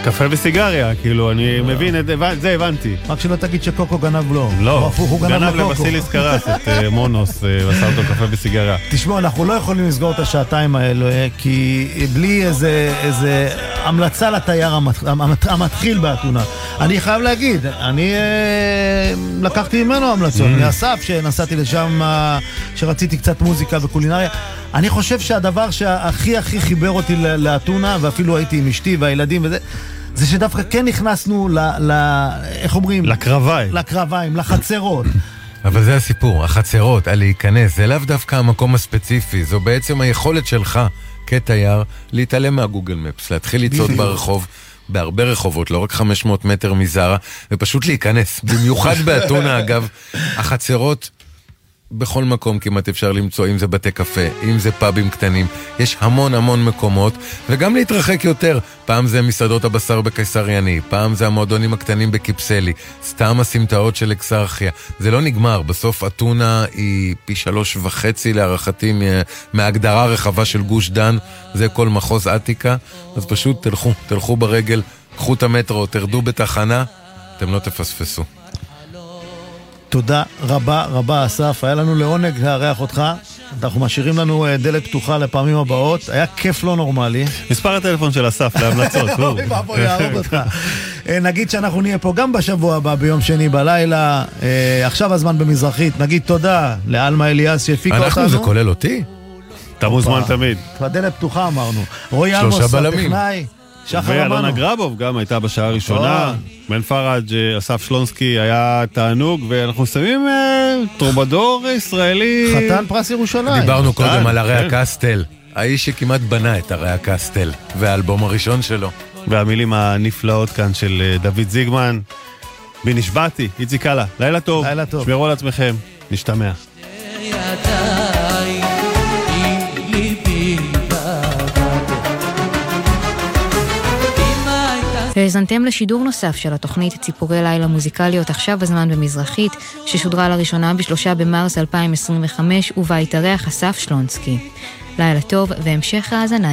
קפה וסיגריה, כאילו, אני מבין, זה הבנתי. רק שלא תגיד שקוקו גנב לו. לא, הוא גנב לבסיליס קרס את מונוס, ועשה אותו קפה וסיגריה. תשמעו, אנחנו לא יכולים לסגור את השעתיים האלו, כי בלי איזה המלצה לתייר המתחיל באתונה. אני חייב להגיד, אני לקחתי ממנו המלצות, מאסף שנסעתי לשם, שרציתי קצת מוזיקה וקולינריה. אני חושב שהדבר שהכי חיבר אותי לאתונה, ואפילו הייתי עם אשתי והילדים וזה, זה שדווקא כן נכנסנו איך אומרים? לקרביים, לחצרות. אבל זה הסיפור, החצרות, על להיכנס, זה לאו דווקא המקום הספציפי, זו בעצם היכולת שלך כתייר להתעלם מהגוגל מפס, להתחיל לצעוד ברחוב, בהרבה רחובות, לא רק 500 מטר מזרה, ופשוט להיכנס, במיוחד באתונה אגב, החצרות בכל מקום כמעט אפשר למצוא, אם זה בתי קפה, אם זה פאבים קטנים, יש המון מקומות, וגם להתרחק יותר. פעם זה מסעדות הבשר בקיסריאני, פעם זה המועדונים הקטנים בקיפסלי, סתם הסמטאות של אקסרכיה. זה לא נגמר, בסוף אתונה היא פי 3.5 להערכתי מההגדרה הרחבה של גוש דן, זה כל מחוז עתיקה, אז פשוט תלכו ברגל, קחו את המטרו, תרדו בתחנה, אתם לא תפספסו. תודה רבה אסף, היה לנו לעונג להריח אותך, אנחנו משאירים לנו דלת פתוחה לפעמים הבאות, היה כיף לא נורמלי. מספר הטלפון של אסף להמלצות. נגיד שאנחנו נהיה פה גם בשבוע הבא ביום שני בלילה, עכשיו הזמן במזרחית, נגיד תודה לאלמה אליאס שהפיקה אותנו. אנחנו, זה כולל אותי? אתה מוזמן תמיד. הדלת פתוחה אמרנו. רועי עמוס, הטכנאי. ואלונה גרבוב גם הייתה בשעה הראשונה, בן פרג', אסף שלונסקי היה תענוג, ואנחנו שמים טרובדור ישראלי, חתן פרס ירושלים. דיברנו קודם על הרי הקסטל, האיש שכמעט בנה את הרי הקסטל והאלבום הראשון שלו, והמילים הנפלאות כאן של דוד זיגמן. ונשבעתי, איציק קלה, לילה טוב, שמרו על עצמכם, נשתמע. והזנתם לשידור נוסף של התוכנית ציפורי לילה מוזיקליות עכשיו בזמן במזרחית, ששודרה לראשונה ב3 במרס 2025, ובה התארח אסף שלונסקי. לילה טוב והמשך האזנה